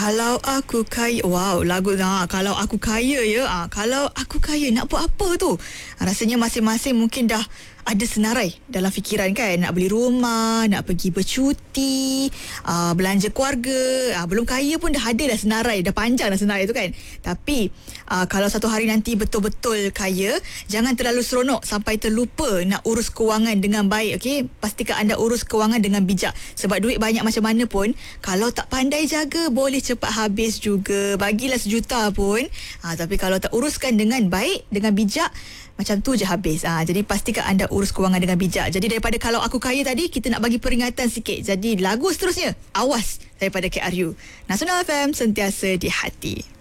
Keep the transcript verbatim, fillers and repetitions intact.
Kalau aku kaya, wow, lagu ha, kalau aku kaya ya, ha, kalau aku kaya nak buat apa tu? Ha, rasanya masing-masing mungkin dah ada senarai dalam fikiran kan, nak beli rumah, nak pergi bercuti, uh, belanja keluarga. Uh, belum kaya pun dah ada dah senarai, dah panjang dah senarai tu kan. Tapi uh, kalau satu hari nanti betul-betul kaya, jangan terlalu seronok sampai terlupa nak urus kewangan dengan baik, okey? Pastikan anda urus kewangan dengan bijak. Sebab duit banyak macam mana pun, kalau tak pandai jaga, boleh cepat habis juga. Bagilah sejuta pun, uh, tapi kalau tak uruskan dengan baik, dengan bijak, macam tu je habis. Ha, jadi pastikan anda urus kewangan dengan bijak. Jadi daripada kalau aku kaya tadi, kita nak bagi peringatan sikit. Jadi lagu seterusnya, awas daripada K R U. Nasional F M, sentiasa di hati.